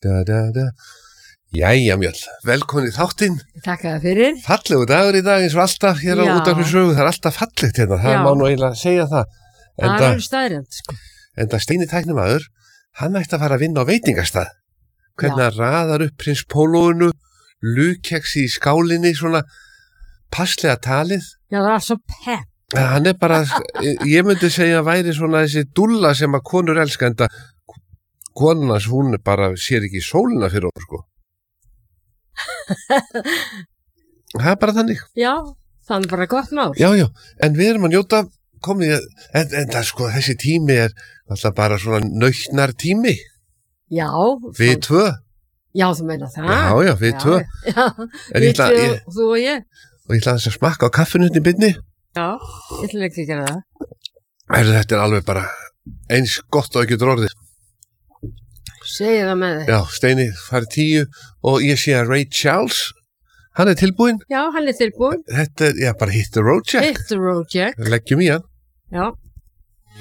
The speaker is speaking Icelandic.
Jæja Mjöll, velkomin í þáttinn. Takk fyrir. Fallegu dagur í dag eins og alltaf hér á Útvarpi Sögu, það alltaf fallegt hérna, það má nú eiginlega segja það. Það er staðreynd, sko. Enda Steini tæknimaður, hann ætti að fara að vinna á veitingastað. Hvernig hann raðar upp prins pólóinu, lúkeksi í skálinni, svona passlega talið. Já, það er svo pepp. Hann er bara, ég myndi segja að væri svona þessi dúlla sem að konur elska, enda konunans, hún bara sér ekki sólina fyrir hún, sko. Það er bara þannig. Já, það er bara gott mál. Já, en við erum að njóta komið, en það sko, þessi tími er alltaf bara svona nautnar tími. Já. Við tvö. Já, þú meina það. Já, við tvö. Já, við tvö, þú og ég. Og ég ætla að smakka á kaffinu í byrni. Já, ég ætla ekki að gera það. Þetta er alveg bara eins gott og ekki orðið. Segja það með þig. Já, Steini farið 10 og ég sé að Ray Charles, hann er tilbúinn. Já, hann er tilbúinn. Þetta er, bara hit the road check. Hit the road check. Leggjum í hann. Já.